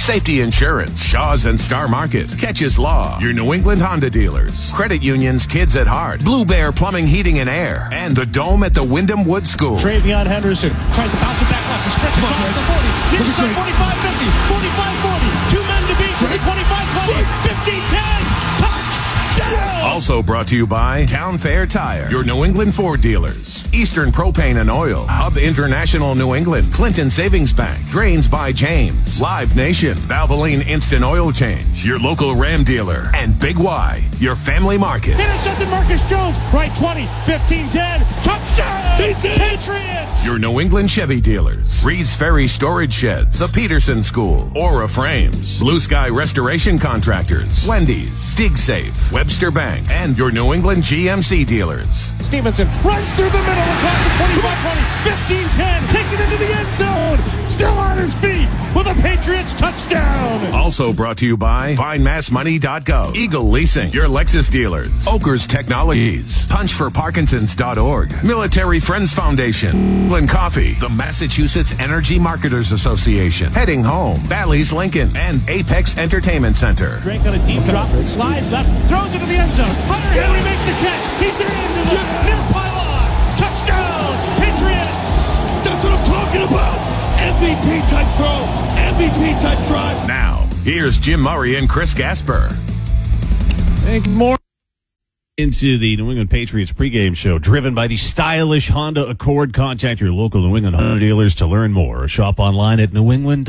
Safety Insurance, Shaw's and Star Market, Ketch's Law, your New England Honda dealers, Credit Union's Kids at Heart, Blue Bear Plumbing, Heating and Air, and the Dome at the Wyndham Wood School. Travion Henderson tries to bounce it back left. He sprints across the 40. Near side 45-50, 45-40. Two men to beat from the 25-20, 15-10. Touchdown! Also brought to you by Town Fair Tire, your New England Ford dealers, Eastern Propane and Oil, Hub International New England, Clinton Savings Bank, Drains by James, Live Nation, Valvoline Instant Oil Change, your local Ram dealer, and Big Y, your family market. Intercepted Marcus Jones, right 20, 15-10, touchdown! Patriots! Your New England Chevy dealers, Reed's Ferry Storage Sheds, the Peterson School, Aura Frames, Blue Sky Restoration Contractors, Wendy's, Dig Safe, Webster Bank, and your New England GMC dealers. Stevenson runs through the middle across the 25-20, 15-10, taken into the end zone, still on his feet with a Patriots touchdown. Also brought to you by FindMassMoney.gov, Eagle Leasing, your Lexus dealers, Oakers Technologies, PunchForParkinsons.org, Military Friends Foundation, Glen Coffee, the Massachusetts Energy Marketers Association, Heading Home, Bally's Lincoln, and Apex Entertainment Center. Drake on a deep drop, slides left, throws into the end zone. Hunter Henry makes the catch. He's into the near pylon. Touchdown, Patriots! That's what I'm talking about. MVP type throw, MVP type drive. Now, here's Jim Murray and Chris Gasper. Good morning. Into the New England Patriots pregame show, driven by the stylish Honda Accord. Contact your local New England Honda dealers to learn more. Shop online at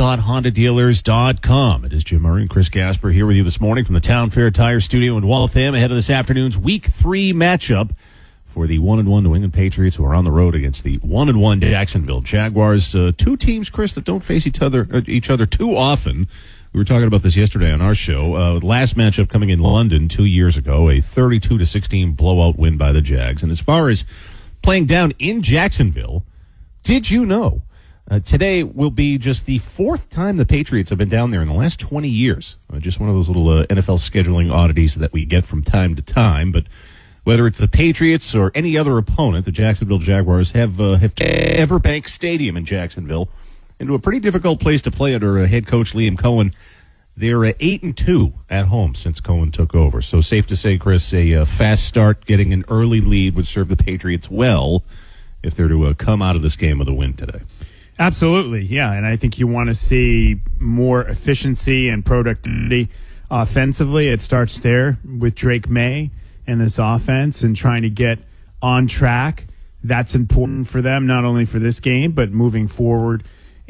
newengland.hondadealers.com. It is Jim Murray and Chris Gasper here with you this morning from the Town Fair Tire Studio in Waltham, ahead of this afternoon's Week 3 matchup for the 1-1 New England Patriots, who are on the road against the 1-1 Jacksonville Jaguars. Two teams, Chris, that don't face each other too often. We were talking about this yesterday on our show. Last matchup coming in London 2 years ago, a 32-16 blowout win by the Jags. And as far as playing down in Jacksonville, did you know today will be just the fourth time the Patriots have been down there in the last 20 years? Just one of those little NFL scheduling oddities that we get from time to time. But whether it's the Patriots or any other opponent, the Jacksonville Jaguars have Everbank Stadium in Jacksonville into a pretty difficult place to play under head coach Liam Cohen. They're 8-2 at home since Cohen took over. So safe to say, Chris, a fast start, getting an early lead would serve the Patriots well if they're to come out of this game with a win today. Absolutely, yeah. And I think you want to see more efficiency and productivity offensively. It starts there with Drake May and this offense and trying to get on track. That's important for them, not only for this game, but moving forward.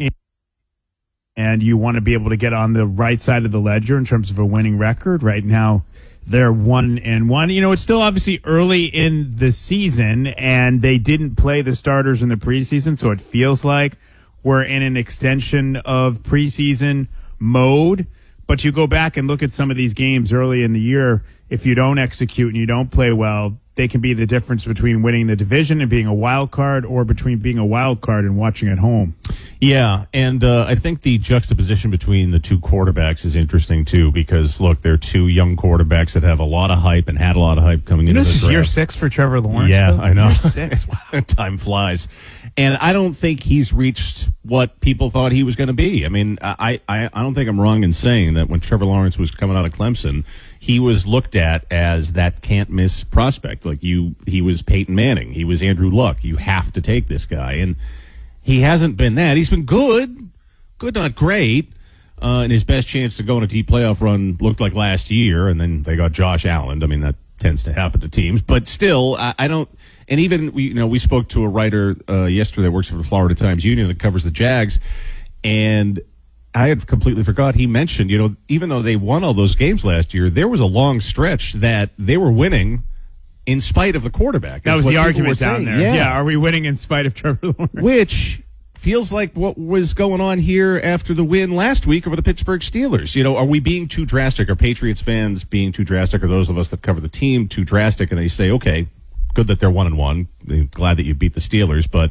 And you want to be able to get on the right side of the ledger in terms of a winning record. Right now, they're 1-1. You know, it's still obviously early in the season, and they didn't play the starters in the preseason, so it feels like we're in an extension of preseason mode. But you go back and look at some of these games early in the year, if you don't execute and you don't play well, they can be the difference between winning the division and being a wild card, or between being a wild card and watching at home. Yeah, and I think the juxtaposition between the two quarterbacks is interesting, too, because, look, they're two young quarterbacks that have a lot of hype and had a lot of hype coming into the draft. This is year 6 for Trevor Lawrence. Yeah, though? I know. Year 6, wow. Time flies. And I don't think he's reached what people thought he was going to be. I mean, I don't think I'm wrong in saying that when Trevor Lawrence was coming out of Clemson, he was looked at as that can't-miss prospect. Like, he was Peyton Manning. He was Andrew Luck. You have to take this guy. And he hasn't been that. He's been good, not great. And his best chance to go on a deep playoff run looked like last year, and then they got Josh Allen. I mean, that tends to happen to teams. But still, I don't. And even we spoke to a writer yesterday that works for the Florida Times Union that covers the Jags, and I had completely forgot he mentioned, even though they won all those games last year, there was a long stretch that they were winning in spite of the quarterback. That was the argument down there. Yeah, are we winning in spite of Trevor Lawrence? Which feels like what was going on here after the win last week over the Pittsburgh Steelers. Are we being too drastic? Are Patriots fans being too drastic? Or those of us that cover the team too drastic? And they say, okay, good that they're 1-1. Glad that you beat the Steelers, but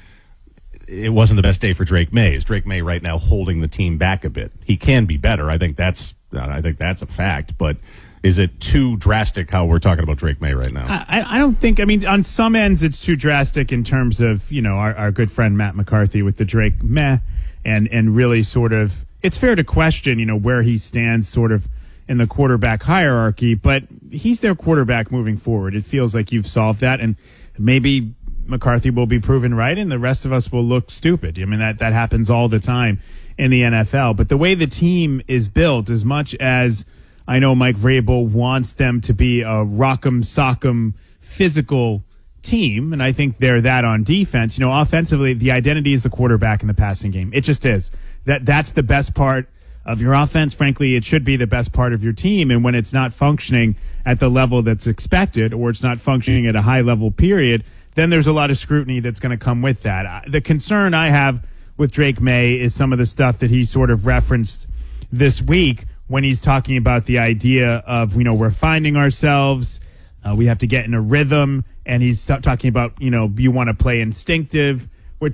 it wasn't the best day for Drake May. Is Drake May right now holding the team back a bit? He can be better. I think that's a fact, but is it too drastic how we're talking about Drake May right now? I don't think, on some ends it's too drastic in terms of, our good friend Matt McCarthy with the Drake meh, and really sort of, it's fair to question, where he stands sort of in the quarterback hierarchy, but he's their quarterback moving forward. It feels like you've solved that, and maybe McCarthy will be proven right, and the rest of us will look stupid. I mean, that happens all the time in the NFL. But the way the team is built, as much as I know Mike Vrabel wants them to be a rock'em sock'em physical team, and I think they're that on defense. Offensively, the identity is the quarterback in the passing game. It just is. That's the best part of your offense. Frankly, it should be the best part of your team. And when it's not functioning at the level that's expected, or it's not functioning at a high level period, then there's a lot of scrutiny that's going to come with that. The concern I have with Drake May is some of the stuff that he sort of referenced this week when he's talking about the idea of, we're finding ourselves, we have to get in a rhythm, and he's talking about, you want to play instinctive,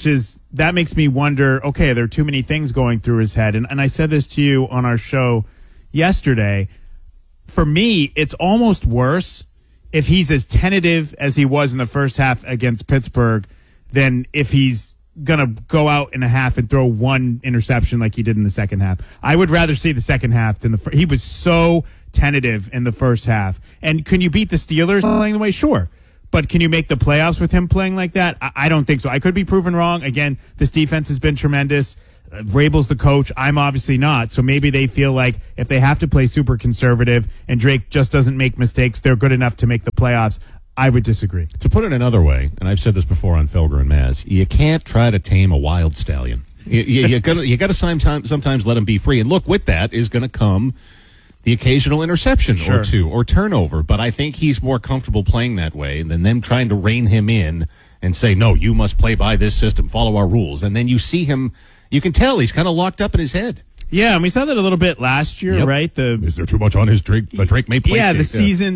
that makes me wonder, okay, there are too many things going through his head. And I said this to you on our show yesterday. For me, it's almost worse if he's as tentative as he was in the first half against Pittsburgh than if he's going to go out in a half and throw one interception like he did in the second half. I would rather see the second half than he was so tentative in the first half. And can you beat the Steelers playing the way? Sure. But can you make the playoffs with him playing like that? I don't think so. I could be proven wrong. Again, this defense has been tremendous. Vrabel's the coach. I'm obviously not. So maybe they feel like if they have to play super conservative and Drake just doesn't make mistakes, they're good enough to make the playoffs. I would disagree. To put it another way, and I've said this before on Felger and Maz, you can't try to tame a wild stallion. You got to sometimes let him be free. And look, with that is going to come the occasional interception or two or turnover. But I think he's more comfortable playing that way than them trying to rein him in and say, no, you must play by this system, follow our rules. And then you see him, you can tell he's kind of locked up in his head. Yeah, and we saw that a little bit last year, right? Is there too much on his Drake may play? Yeah, the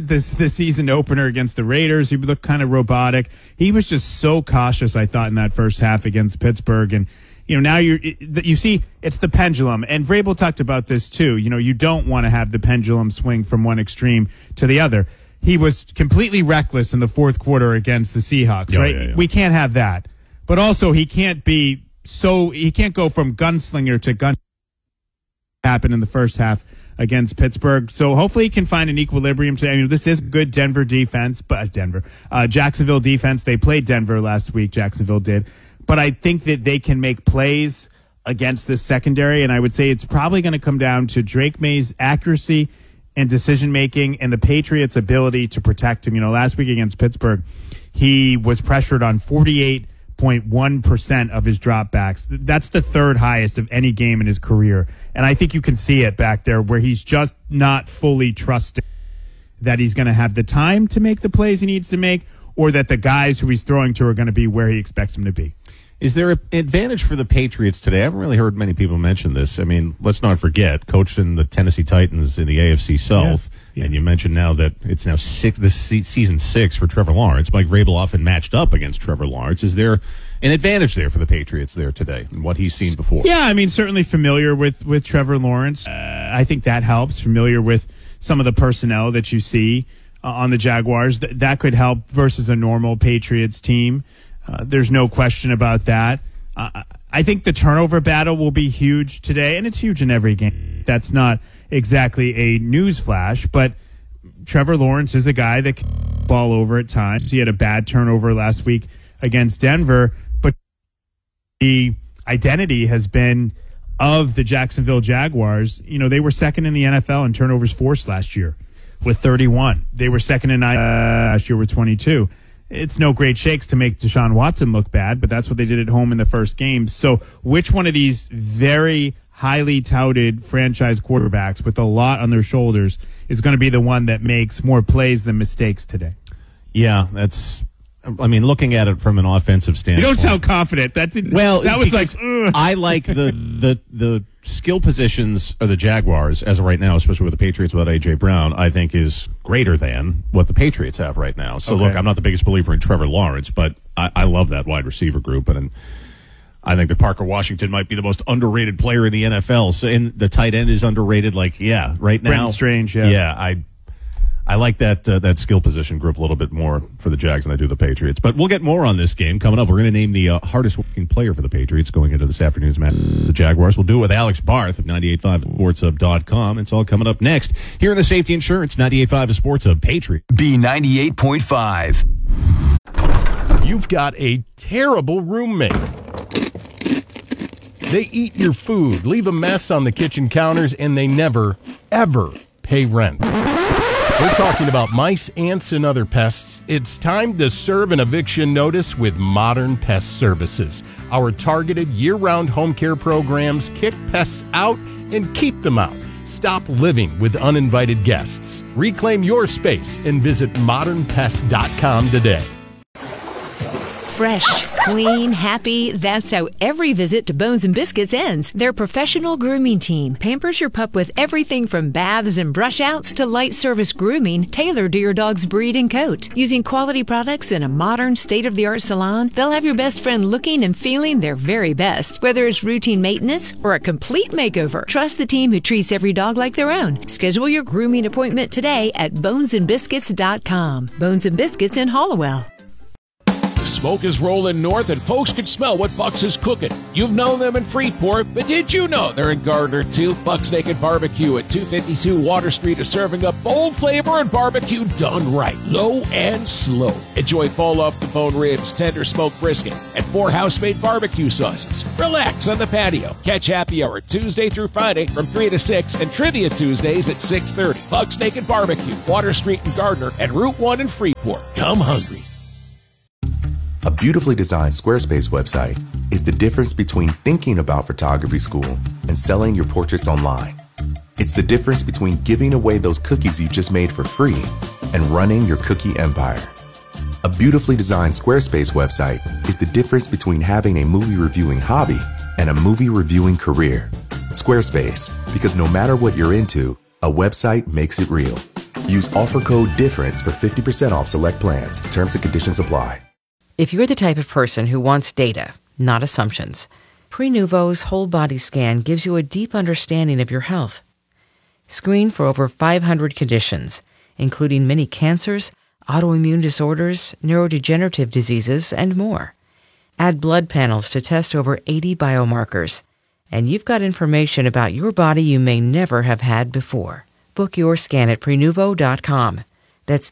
season opener against the Raiders, he looked kind of robotic. He was just so cautious, I thought, in that first half against Pittsburgh. And now you see it's the pendulum, and Vrabel talked about this too. You don't want to have the pendulum swing from one extreme to the other. He was completely reckless in the fourth quarter against the Seahawks, right? Yeah. We can't have that. But also, he can't go from gunslinger to gun. Happened in the first half against Pittsburgh. So hopefully he can find an equilibrium today. This is good Denver defense, but Jacksonville defense. They played Denver last week. Jacksonville did. But I think that they can make plays against this secondary, and I would say it's probably going to come down to Drake May's accuracy and decision-making and the Patriots' ability to protect him. Last week against Pittsburgh, he was pressured on 48.1% of his dropbacks. That's the third highest of any game in his career. And I think you can see it back there where he's just not fully trusting that he's going to have the time to make the plays he needs to make, or that the guys who he's throwing to are going to be where he expects them to be. Is there an advantage for the Patriots today? I haven't really heard many people mention this. I mean, let's not forget, coached in the Tennessee Titans in the AFC South, and you mentioned now that it's now season 6 for Trevor Lawrence. Mike Vrabel often matched up against Trevor Lawrence. Is there an advantage there for the Patriots there today and what he's seen before? Yeah, I mean, certainly familiar with Trevor Lawrence. I think that helps. Familiar with some of the personnel that you see on the Jaguars. That could help versus a normal Patriots team. There's no question about that. I think the turnover battle will be huge today, and it's huge in every game. That's not exactly a news flash, but Trevor Lawrence is a guy that can ball over at times. He had a bad turnover last week against Denver, but the identity has been of the Jacksonville Jaguars. They were second in the NFL in turnovers forced last year with 31. They were second in last year with 22. It's no great shakes to make Deshaun Watson look bad, but that's what they did at home in the first game. So which one of these very highly touted franchise quarterbacks with a lot on their shoulders is going to be the one that makes more plays than mistakes today? Yeah, looking at it from an offensive standpoint. You don't sound confident. That was like, ugh. I like the skill positions of the Jaguars as of right now, especially with the Patriots without A.J. Brown, I think is greater than what the Patriots have right now. So look, I'm not the biggest believer in Trevor Lawrence, but I love that wide receiver group, and I think that Parker Washington might be the most underrated player in the NFL. So, and the tight end is underrated. Right now, Brenton Strange. Yeah, I like that skill position group a little bit more for the Jags than I do the Patriots. But we'll get more on this game coming up. We're going to name the hardest working player for the Patriots going into this afternoon's match. The Jaguars. We'll do it with Alex Barth of 98.5sportshub.com. It's all coming up next here in the Safety Insurance 98.5 Sports Hub Patriot. B98.5. You've got a terrible roommate. They eat your food, leave a mess on the kitchen counters, and they never, ever pay rent. We're talking about mice, ants, and other pests. It's time to serve an eviction notice with Modern Pest Services. Our targeted year-round home care programs kick pests out and keep them out. Stop living with uninvited guests. Reclaim your space and visit modernpest.com today. Fresh, clean, happy. That's how every visit to Bones and Biscuits ends. Their professional grooming team pampers your pup with everything from baths and brush outs to light service grooming tailored to your dog's breed and coat. Using quality products in a modern, state-of-the-art salon, they'll have your best friend looking and feeling their very best. Whether it's routine maintenance or a complete makeover, trust the team who treats every dog like their own. Schedule your grooming appointment today at bonesandbiscuits.com. Bones and Biscuits in Hollowell. Smoke is rolling north and folks can smell what Buck's is cooking. You've known them in Freeport, but did you know they're in Gardner too? Buck's Naked Barbecue at 252 Water Street is serving up bold flavor and barbecue done right, low and slow. Enjoy fall off the bone ribs, tender smoked brisket, and 4 house-made barbecue sauces. Relax on the patio. Catch happy hour Tuesday through Friday from 3 to 6 and Trivia Tuesdays at 6:30. Buck's Naked Barbecue, Water Street in Gardner and Route 1 in Freeport. Come hungry. A beautifully designed Squarespace website is the difference between thinking about photography school and selling your portraits online. It's the difference between giving away those cookies you just made for free and running your cookie empire. A beautifully designed Squarespace website is the difference between having a movie reviewing hobby and a movie reviewing career. Squarespace, because no matter what you're into, a website makes it real. Use offer code DIFFERENCE for 50% off select plans. Terms and conditions apply. If you're the type of person who wants data, not assumptions, Prenuvo's whole body scan gives you a deep understanding of your health. Screen for over 500 conditions, including many cancers, autoimmune disorders, neurodegenerative diseases, and more. Add blood panels to test over 80 biomarkers, and you've got information about your body you may never have had before. Book your scan at Prenuvo.com. That's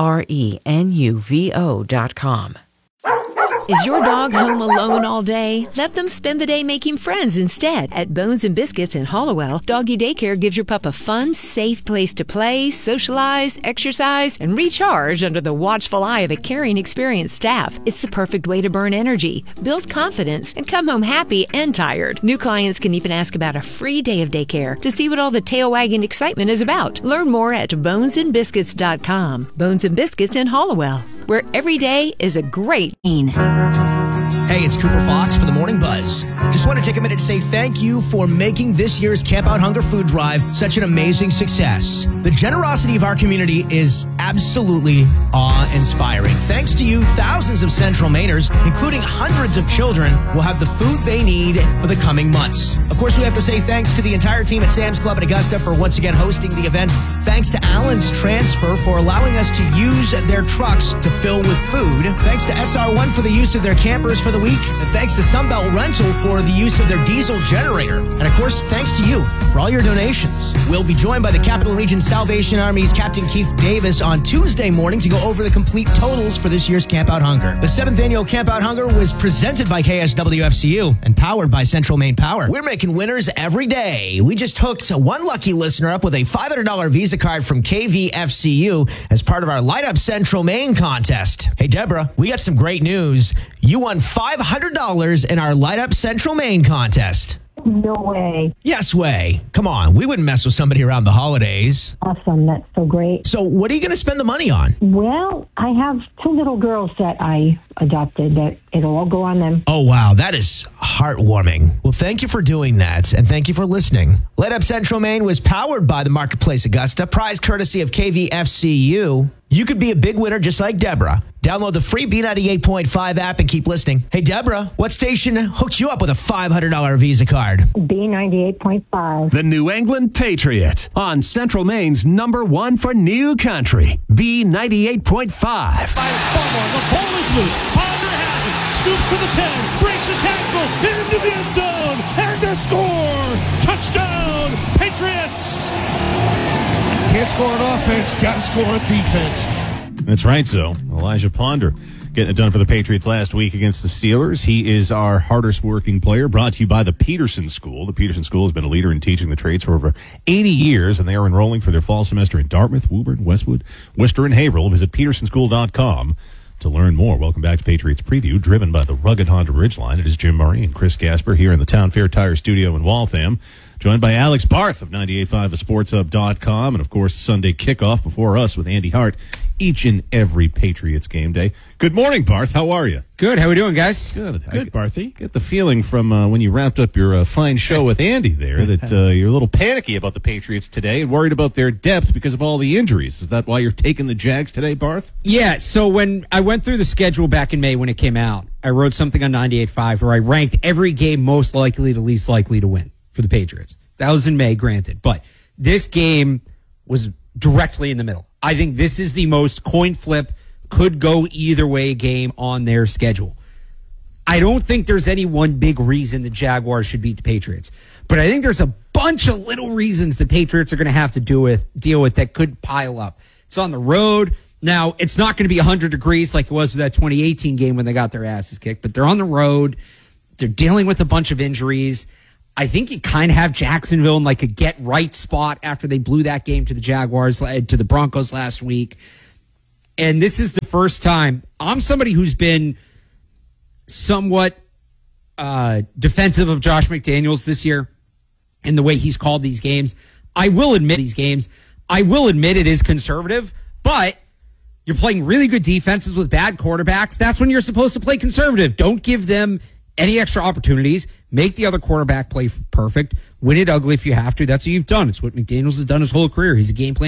Prenuvo.com. Is your dog home alone all day? Let them spend the day making friends instead. At Bones and Biscuits in Hollowell, Doggy Daycare gives your pup a fun, safe place to play, socialize, exercise, and recharge under the watchful eye of a caring, experienced staff. It's the perfect way to burn energy, build confidence, and come home happy and tired. New clients can even ask about a free day of daycare to see what all the tail-wagging excitement is about. Learn more at bonesandbiscuits.com. Bones and Biscuits in Hollowell, where every day is a great scene. Hey, it's Cooper Fox for the Morning Buzz. Just want to take a minute to say thank you for making this year's Camp Out Hunger food drive such an amazing success. The generosity of our community is absolutely awe-inspiring. Thanks to you, thousands of Central Mainers, including hundreds of children, will have the food they need for the coming months. Of course, we have to say thanks to the entire team at Sam's Club in Augusta for once again hosting the event. Thanks to Allen's Transfer for allowing us to use their trucks to fill with food. Thanks to SR1 for the use of their campers for the week. And thanks to Sunbelt Rental for the use of their diesel generator. And of course, thanks to you for all your donations. We'll be joined by the Capital Region Salvation Army's Captain Keith Davis on Tuesday morning to go over the complete totals for this year's Camp Out Hunger. The 7th annual Camp Out Hunger was presented by KSWFCU and powered by Central Maine Power. We're making winners every day. We just hooked one lucky listener up with a $500 Visa card from KVFCU as part of our Light Up Central Maine contest. Hey, Deborah, we got some great news. You won $500 in our Light Up Central Maine contest. No way. Yes way. Come on, we wouldn't mess with somebody around the holidays. Awesome. That's so great. So what are you going to spend the money on? Well, I have 2 little girls that I adopted that it'll all go on them. Oh, wow. That is heartwarming. Well, thank you for doing that, and thank you for listening. Light Up Central Maine was powered by the Marketplace Augusta, prize courtesy of KVFCU. You could be a big winner just like Deborah. Download the free B98.5 app and keep listening. Hey, Deborah, what station hooked you up with a $500 Visa card? B98.5. The New England Patriot on Central Maine's #1 for New Country. B98.5. Fumble. The ball is loose. Ponder has it. Scoops for the 10. Breaks the tackle. Into the end zone. And a score. Touchdown, Patriots. Can't score on offense. Got to score on defense. That's right, so Elijah Ponder getting it done for the Patriots last week against the Steelers. He is our hardest working player, brought to you by the Peterson School. The Peterson School has been a leader in teaching the trades for over 80 years, and they are enrolling for their fall semester in Dartmouth, Woburn, Westwood, Worcester, and Haverhill. Visit petersonschool.com to learn more. Welcome back to Patriots Preview, driven by the rugged Honda Ridgeline. It is Jim Murray and Chris Gasper here in the Town Fair Tire Studio in Waltham, joined by Alex Barth of 98.5thesportshub.com, and, of course, Sunday kickoff before us with Andy Hart each and every Patriots game day. Good morning, Barth. How are you? Good. How are we doing, guys? Good. Good, Barthy. Get the feeling from when you wrapped up your fine show with Andy there that you're a little panicky about the Patriots today and worried about their depth because of all the injuries. Is that why you're taking the Jags today, Barth? Yeah, so when I went through the schedule back in May when it came out, I wrote something on 98.5 where I ranked every game most likely to least likely to win for the Patriots. That was in May, granted. But this game was directly in the middle. I think this is the most coin flip, could go either way game on their schedule. I don't think there's any one big reason the Jaguars should beat the Patriots. But I think there's a bunch of little reasons the Patriots are going to have to deal with that could pile up. It's on the road. Now, it's not going to be 100 degrees like it was with that 2018 game when they got their asses kicked, but they're on the road. They're dealing with a bunch of injuries. I think you kind of have Jacksonville in like a get-right spot after they blew that game to the Jaguars, to the Broncos last week. And this is the first time. I'm somebody who's been somewhat defensive of Josh McDaniels this year in the way he's called these games. I will admit it is conservative, but you're playing really good defenses with bad quarterbacks. That's when you're supposed to play conservative. Don't give them any extra opportunities. Make the other quarterback play perfect. Win it ugly if you have to. That's what you've done. It's what McDaniels has done his whole career. He's a game plan